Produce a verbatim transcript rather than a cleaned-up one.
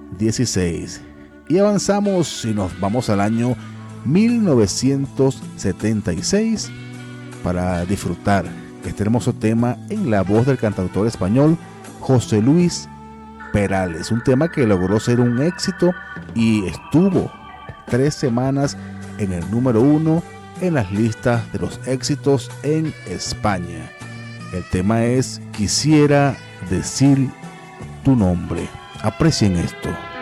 dieciséis. Y avanzamos y nos vamos al año mil novecientos setenta y seis para disfrutar este hermoso tema en la voz del cantautor español José Luis Perales, un tema que logró ser un éxito y estuvo tres semanas en el número uno en las listas de los éxitos en España. El tema es Quisiera decir tu nombre. Aprecien esto.